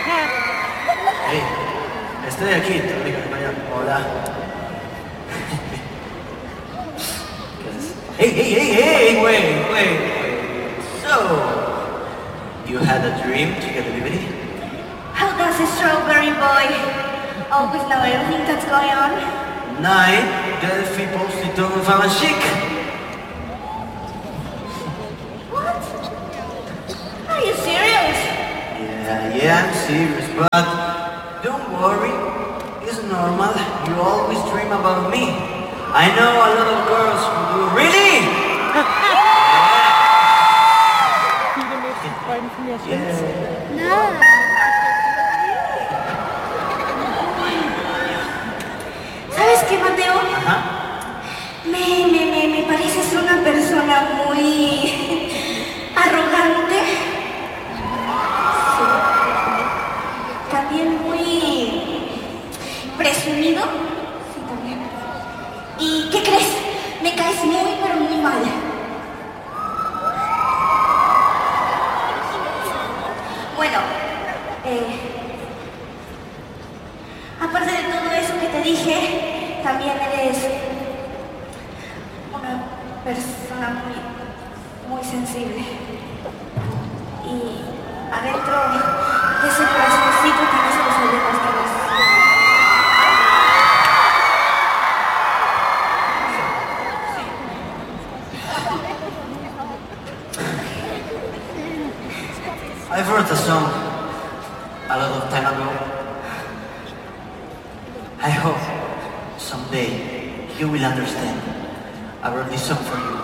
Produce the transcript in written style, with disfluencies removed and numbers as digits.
Hey, estoy aquí, te lo digo en español. Hola. ¿Qué haces? Hey, wait. So, you had a dream to get liberty? How does a strawberry boy always know everything that's going on? Nej, Delphi prostitution fan vad chic. What? Are you serious? Yeah, I'm serious, but don't worry, it's normal. You always dream about me. I know a lot of girls who do. Really? No. ¿Sabes qué, Mateo? Ajá. Me pareces una persona muy arrogante. Sí. También muy presumido. Sí, también. ¿Y qué crees? Me caes muy, pero muy mal. Bueno, aparte de todo eso que te dije, también eres una persona muy sensible. Y adentro de ese corazoncito tienes problemas que los... I've wrote a song a lot of time ago. I hope someday you will understand. I wrote this song for you.